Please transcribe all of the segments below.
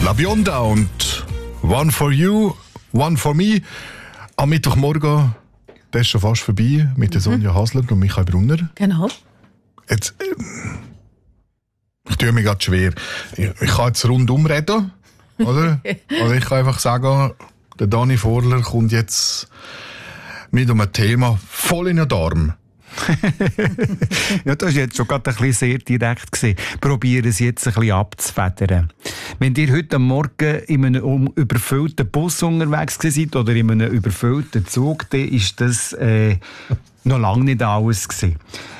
La Bionda und One for You, One for Me. Am Mittwochmorgen, der ist schon fast vorbei, mit der Sonja Hasler und Michael Brunner. Genau. Jetzt, ich tue mir gerade schwer. Ich kann jetzt rundum reden, oder? Also ich kann einfach sagen, der Dani Vorler kommt jetzt mit einem Thema voll in den Darm. Ja, das war jetzt schon gerade ein bisschen sehr direkt gewesen. Probieren Sie jetzt ein bisschen abzufedern. Wenn ihr heute Morgen in einem überfüllten Bus unterwegs seid oder in einem überfüllten Zug, dann ist das noch lange nicht alles gewesen.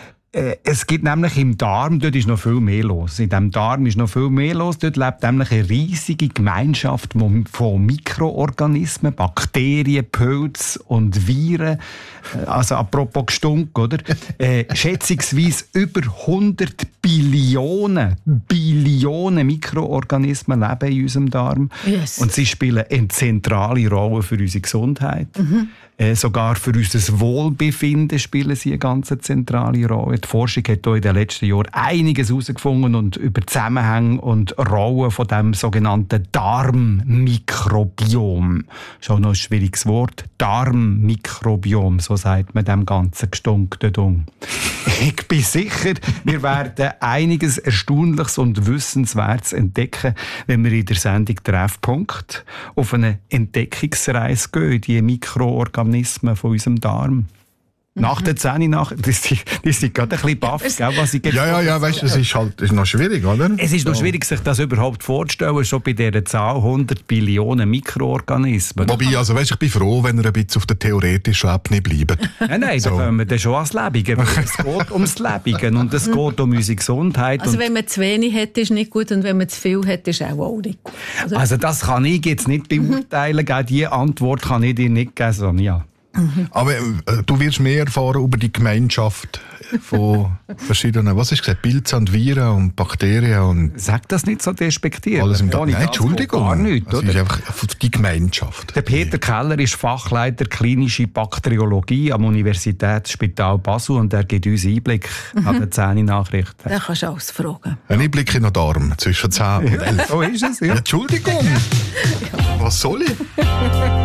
Es gibt nämlich im Darm, dort ist noch viel mehr los. In diesem Darm ist noch viel mehr los. Dort lebt nämlich eine riesige Gemeinschaft von Mikroorganismen, Bakterien, Pilze und Viren. Also apropos Gestunk, oder? Schätzungsweise über 100 Billionen Mikroorganismen leben in unserem Darm. Yes. Und sie spielen eine zentrale Rolle für unsere Gesundheit. Sogar für unser Wohlbefinden spielen sie eine ganz zentrale Rolle. Die Forschung hat hier in den letzten Jahren einiges herausgefunden und über Zusammenhänge und Rollen von dem sogenannten Darmmikrobiom. Schon noch ein schwieriges Wort. Darmmikrobiom, so sagt man dem ganzen Gestunk. Ich bin sicher, wir werden einiges Erstaunliches und Wissenswertes entdecken, wenn wir in der Sendung Treffpunkt auf eine Entdeckungsreise gehen, die Mikroorganismen von unserem Darm. Nach der 10 nach, die sind gerade ein bisschen baff, was ich Ja, weißt du, das ist noch schwierig, oder? Es ist noch schwierig, sich das überhaupt vorzustellen, schon bei dieser Zahl 100 Billionen Mikroorganismen. Wobei, also weißt, ich bin froh, wenn ihr ein bisschen auf der theoretischen Ebene bleibt. Nein, so. Da kommen wir dann schon ans Lebige. Es geht ums Lebige und es geht um unsere Gesundheit. Also wenn man zu wenig hat, ist nicht gut und wenn man zu viel hat, ist auch nicht gut. Also das kann ich jetzt nicht beurteilen. Diese Antwort kann ich dir nicht geben, Sonja. Aber du wirst mehr erfahren über die Gemeinschaft von verschiedenen, was hast du gesagt, Pilze und Viren und Bakterien und... Sag das nicht so despektierlich. Alles im Nein, Entschuldigung. Gar nicht, das oder? ist einfach die Gemeinschaft. Der Peter Keller ist Fachleiter klinische Bakteriologie am Universitätsspital Basel und er gibt uns Einblick an den 10 Nachrichten. Da kannst du alles fragen. Ein Einblick in den Darm zwischen 10 und 11. So ist es, ja. Entschuldigung. Was soll ich?